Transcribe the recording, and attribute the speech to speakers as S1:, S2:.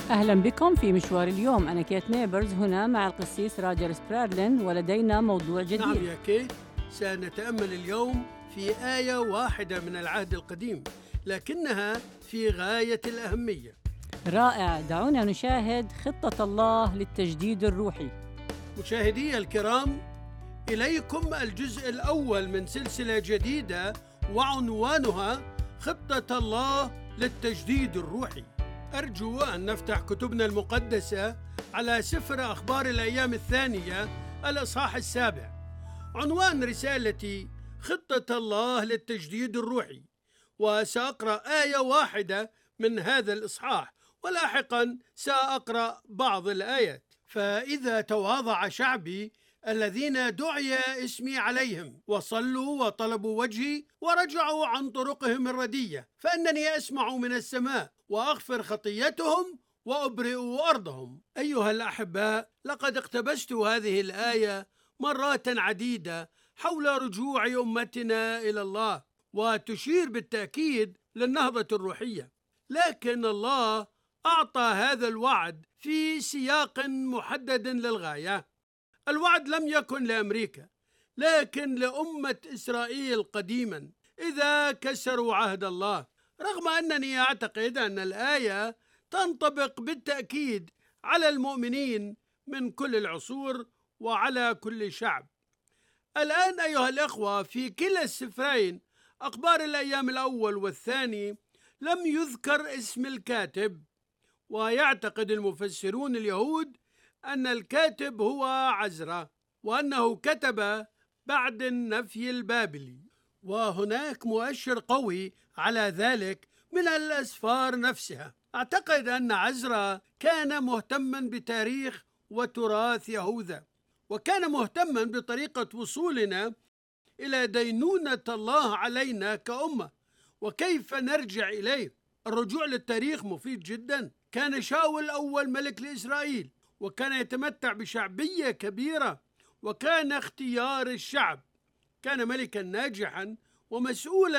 S1: أهلا بكم في مشوار اليوم. أنا كيت نيبرز هنا مع القسيس راجر سبرادلين، ولدينا موضوع جديد.
S2: نعم يا كي، سنتأمل اليوم في آية واحدة من العهد القديم، لكنها في غاية الأهمية.
S1: رائع، دعونا نشاهد خطة الله للتجديد الروحي.
S2: مشاهدي الكرام، إليكم الجزء الأول من سلسلة جديدة وعنوانها خطة الله للتجديد الروحي. أرجو أن نفتح كتبنا المقدسة على سفر أخبار الأيام الثانية الإصحاح 7. عنوان رسالتي خطة الله للتجديد الروحي، وسأقرأ آية واحدة من هذا الإصحاح، ولاحقا سأقرأ بعض الآيات. فإذا تواضع شعبي الذين دعي اسمي عليهم وصلوا وطلبوا وجهي ورجعوا عن طرقهم الردية، فإنني أسمع من السماء وأغفر خطيتهم وأبرئ أرضهم. أيها الأحباء، لقد اقتبست هذه الآية مرات عديدة حول رجوع أمتنا إلى الله، وتشير بالتأكيد للنهضة الروحية. لكن الله أعطى هذا الوعد في سياق محدد للغاية. الوعد لم يكن لأمريكا، لكن لأمة إسرائيل قديما إذا كسروا عهد الله، رغم أنني أعتقد أن الآية تنطبق بالتأكيد على المؤمنين من كل العصور وعلى كل شعب. الآن أيها الأخوة، في كلا السفرين أخبار الأيام الأول والثاني لم يذكر اسم الكاتب، ويعتقد المفسرون اليهود أن الكاتب هو عزرا، وأنه كتب بعد النفي البابلي. وهناك مؤشر قوي على ذلك من الأسفار نفسها. أعتقد أن عزرا كان مهتما بتاريخ وتراث يهوذا، وكان مهتما بطريقة وصولنا إلى دينونة الله علينا كأمة وكيف نرجع إليه. الرجوع للتاريخ مفيد جدا. كان شاول أول ملك لإسرائيل، وكان يتمتع بشعبية كبيرة، وكان اختيار الشعب. كان ملكا ناجحا ومسؤولا